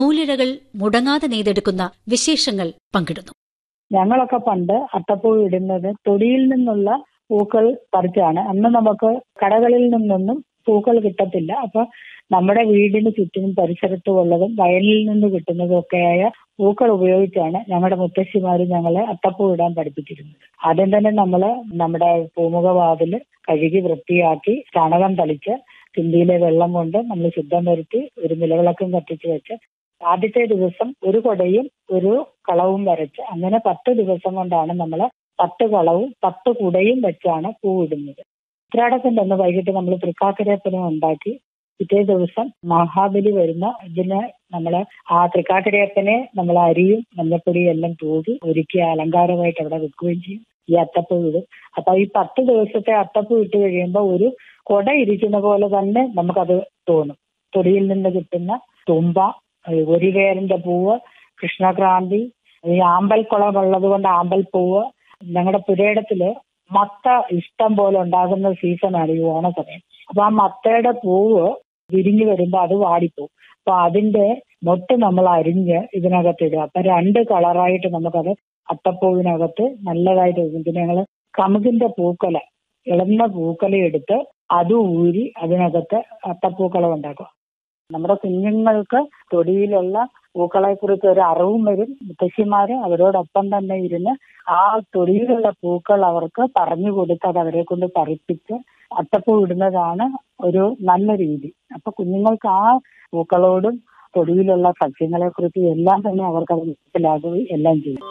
നൂലിഴകൾ മുടങ്ങാതെ നെയ്തെടുക്കുന്ന വിശേഷങ്ങൾ പങ്കിടുന്നു. ഞങ്ങളൊക്കെ പണ്ട് അത്തപ്പൂ ഇടുന്നത് തൊടിയിൽ നിന്നുള്ള പൂക്കൾ പറിച്ചാണ്. അന്ന് നമുക്ക് കടകളിൽ നിന്നൊന്നും പൂക്കൾ കിട്ടത്തില്ല. അപ്പൊ നമ്മുടെ വീടിന് ചുറ്റിനും പരിസരത്തും ഉള്ളതും വയലിൽ നിന്ന് കിട്ടുന്നതും ഒക്കെയായ പൂക്കൾ ഉപയോഗിച്ചാണ് ഞങ്ങളുടെ മുത്തശ്ശിമാര് ഞങ്ങളെ അത്തപ്പൂ ഇടാൻ പഠിപ്പിച്ചിരുന്നത്. ആദ്യം തന്നെ നമ്മുടെ പൂമുഖവാതില് കഴുകി വൃത്തിയാക്കി ചാണകം തളിച്ച് കിണ്ടിയിലെ വെള്ളം കൊണ്ട് നമ്മൾ ശുദ്ധം വരുത്തി ഒരു നിലവിളക്കും കത്തിച്ച് വെച്ച് ആദ്യത്തെ ദിവസം ഒരു കൊടയും ഒരു കളവും വരച്ച് അങ്ങനെ 10 ദിവസം കൊണ്ടാണ് നമ്മൾ 10 കളവും 10 കുടയും വെച്ചാണ് പൂവിടുന്നത്. ഉത്രാടത്തിന്റെ അന്ന് വൈകിട്ട് നമ്മൾ തൃക്കാക്കരയപ്പനെ ഉണ്ടാക്കി പിറ്റേ ദിവസം മഹാബലി വരുന്ന ഇതിന് നമ്മൾ ആ തൃക്കാക്കരയപ്പനെ നമ്മൾ അരിയും മഞ്ഞപ്പൊടിയും എല്ലാം തൂകി ഒരുക്കി അലങ്കാരമായിട്ട് അവിടെ വെക്കുകയും ചെയ്യും. ഈ അത്തപ്പൂ ഇടും. അപ്പൊ ഈ 10 ദിവസത്തെ അത്തപ്പൂ ഇട്ട് കഴിയുമ്പോൾ ഒരു കൊട ഇരിക്കുന്ന പോലെ തന്നെ നമുക്കത് തോന്നും. തൊടിയിൽ നിന്ന് കിട്ടുന്ന തുമ്പ, ഒരിവേറിന്റെ പൂവ്, കൃഷ്ണക്രാന്തി, ഈ ആമ്പൽക്കുളം ഉള്ളത് കൊണ്ട് ആമ്പൽപ്പൂവ്. ഞങ്ങളുടെ പുരയിടത്തില് മത്ത ഇഷ്ടം പോലെ ഉണ്ടാകുന്ന സീസണാണ് ഈ ഓണസമയം. അപ്പൊ ആ മത്തയുടെ പൂവ് വിരിഞ്ഞു വരുമ്പോ അത് വാടിപ്പോവും. അപ്പൊ അതിന്റെ മൊട്ട് നമ്മൾ അരിഞ്ഞ് ഇതിനകത്തിടുക. അപ്പൊ 2 കളറായിട്ട് നമുക്കത് അത്തപ്പൂവിനകത്ത് നല്ലതായിട്ട് പിന്നെ ഞങ്ങള് കമുകിന്റെ പൂക്കല, ഇളന്ന പൂക്കല എടുത്ത് അത് ഊരി അതിനകത്ത് അത്തപ്പൂക്കളം ഉണ്ടാക്കും. നമ്മുടെ കുഞ്ഞുങ്ങൾക്ക് തൊടിയിലുള്ള പൂക്കളെ കുറിച്ച് ഒരു അറിവും വരും. മുത്തശ്ശിമാര് അവരോടൊപ്പം തന്നെ ഇരുന്ന് ആ തൊടിയിലുള്ള പൂക്കൾ അവർക്ക് പറഞ്ഞു കൊടുത്ത് അത് അവരെ കൊണ്ട് പറിപ്പിച്ച് അത്തപ്പൂ ഇടുന്നതാണ് ഒരു നല്ല രീതി. അപ്പൊ കുഞ്ഞുങ്ങൾക്ക് ആ പൂക്കളോടും തൊടിയിലുള്ള സസ്യങ്ങളെ കുറിച്ച് എല്ലാം തന്നെ അവർക്ക് അത് മനസ്സിലാകുകയും എല്ലാം ചെയ്യും.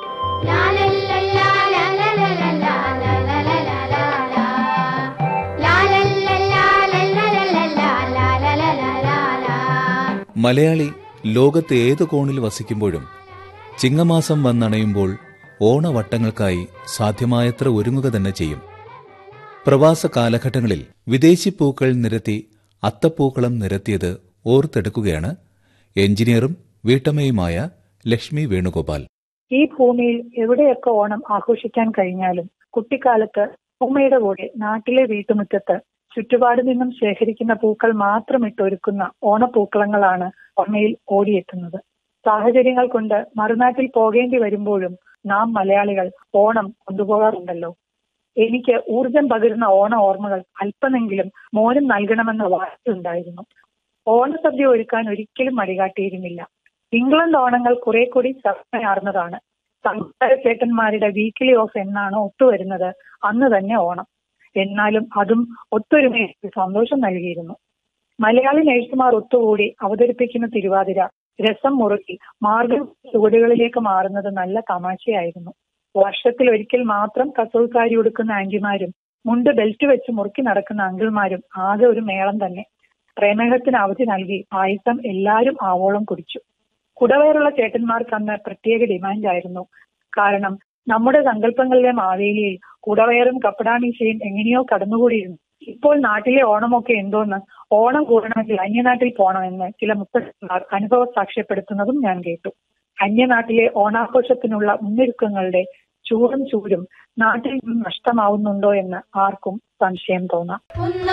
മലയാളി ലോകത്ത് ഏതു കോണിൽ വസിക്കുമ്പോഴും ചിങ്ങമാസം വന്നണയുമ്പോൾ ഓണവട്ടങ്ങൾക്കായി സാധ്യമായത്ര ഒരുങ്ങുക തന്നെ ചെയ്യും. പ്രവാസ കാലഘട്ടങ്ങളിൽ വിദേശി പൂക്കൾ നിരത്തി അത്തപ്പൂക്കളം നിരത്തിയത് ഓർത്തെടുക്കുകയാണ് എഞ്ചിനീയറും വീട്ടമ്മയുമായ ലക്ഷ്മി വേണുഗോപാൽ. ഈ ഭൂമിയിൽ എവിടെയൊക്കെ ഓണം ആഘോഷിക്കാൻ കഴിഞ്ഞാലും കുട്ടിക്കാലത്ത് ഉമ്മയുടെ കൂടെ നാട്ടിലെ വീട്ടുമുറ്റത്ത് ചുറ്റുപാടിൽ നിന്നും ശേഖരിക്കുന്ന പൂക്കൾ മാത്രം ഇട്ടൊരുക്കുന്ന ഓണപ്പൂക്കളങ്ങളാണ് ഓർമ്മയിൽ ഓടിയെത്തുന്നത്. സാഹചര്യങ്ങൾ കൊണ്ട് മറുനാട്ടിൽ പോകേണ്ടി വരുമ്പോഴും നാം മലയാളികൾ ഓണം കൊണ്ടുപോകാറുണ്ടല്ലോ. എനിക്ക് ഊർജം പകരുന്ന ഓണ ഓർമ്മകൾ അല്പമെങ്കിലും മോനും നൽകണമെന്ന വാശിയുണ്ടായിരുന്നു. ഓണസദ്യ ഒരുക്കാൻ ഒരിക്കലും മടികാട്ടിയിരുന്നില്ല. ഇംഗ്ലണ്ട് ഓണങ്ങൾ കുറെ കൂടി ചർച്ചയാർന്നതാണ്. സംസ്കാര ചേട്ടന്മാരുടെ വീക്കിലി ഓഫ് എന്നാണോ ഒത്തുവരുന്നത് അന്ന് തന്നെ ഓണം. എന്നാലും അതും ഒത്തൊരുമയ്ക്ക് സന്തോഷം നൽകിയിരുന്നു. മലയാളി നഴ്സുമാർ ഒത്തുകൂടി അവതരിപ്പിക്കുന്ന തിരുവാതിര രസം മുറുക്കി മാർഗം ചുവടുകളിലേക്ക് മാറുന്നത് നല്ല തമാശയായിരുന്നു. വർഷത്തിൽ ഒരിക്കൽ മാത്രം കസവുകാരി ഉടുക്കുന്ന ആന്റിമാരും മുണ്ട് ബെൽറ്റ് വെച്ച് മുറുക്കി നടക്കുന്ന അങ്കിൾമാരും ആകെ ഒരു മേളം തന്നെ. പ്രമേഹത്തിന് അവധി നൽകി പായസം എല്ലാവരും ആവോളം കുടിച്ചു. കുടവയറുള്ള ചേട്ടന്മാർക്ക് അന്ന് പ്രത്യേക ഡിമാൻഡായിരുന്നു. കാരണം നമ്മുടെ സങ്കല്പങ്ങളിലെ മാവേലിയിൽ കുടവയറും കപ്പടാമീശയും എങ്ങനെയോ കടന്നുകൂടിയിരുന്നു. ഇപ്പോൾ നാട്ടിലെ ഓണമൊക്കെ എന്തോന്ന്, ഓണം കൂടണമെങ്കിൽ അന്യനാട്ടിൽ പോകണമെന്ന് ചില മുത്തശ്ശിമാർ അനുഭവ സാക്ഷ്യപ്പെടുത്തുന്നതും ഞാൻ കേട്ടു. അന്യനാട്ടിലെ ഓണാഘോഷത്തിനുള്ള മുന്നൊരുക്കങ്ങളുടെ ചൂരും നാട്ടിൽ നിന്നും നഷ്ടമാവുന്നുണ്ടോ എന്ന് ആർക്കും സംശയം തോന്നാം.